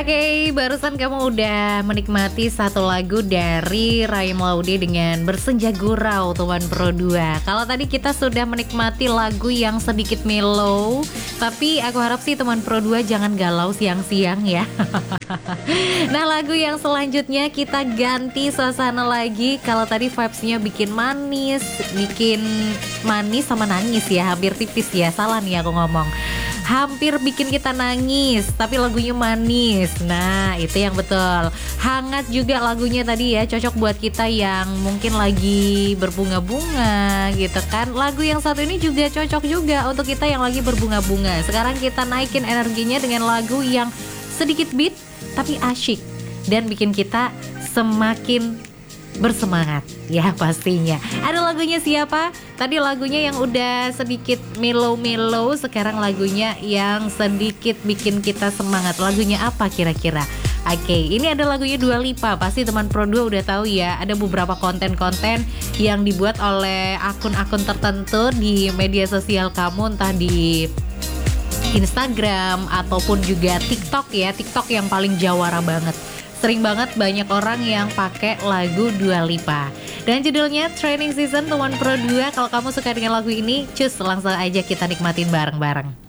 Oke, barusan kamu udah menikmati satu lagu dari Rahim Laude dengan Bersenja Gurau, teman Pro 2. Kalau tadi kita sudah menikmati lagu yang sedikit mellow, tapi aku harap sih teman Pro 2 jangan galau siang-siang ya. Nah, lagu yang selanjutnya kita ganti suasana lagi. Kalau tadi vibes-nya bikin manis sama nangis ya, hampir tipis ya, salah nih aku ngomong. Hampir bikin kita nangis, tapi lagunya manis. Nah, itu yang betul. Hangat juga lagunya tadi ya, cocok buat kita yang mungkin lagi berbunga-bunga gitu kan. Lagu yang satu ini juga cocok juga untuk kita yang lagi berbunga-bunga. Sekarang kita naikin energinya dengan lagu yang sedikit beat tapi asyik dan bikin kita semakin bersemangat ya pastinya. Ada lagunya siapa? Tadi lagunya yang udah sedikit mellow-mellow, sekarang lagunya yang sedikit bikin kita semangat. Lagunya apa kira-kira? Oke, ini ada lagunya Dua Lipa. Pasti teman Pro 2 udah tahu ya, ada beberapa konten-konten yang dibuat oleh akun-akun tertentu di media sosial kamu, entah di Instagram ataupun juga TikTok ya. TikTok yang paling jawara banget. Sering banget banyak orang yang pakai lagu Dua Lipa. Dan judulnya Training Season, teman Pro 2. Kalau kamu suka dengan lagu ini, cus langsung aja kita nikmatin bareng-bareng.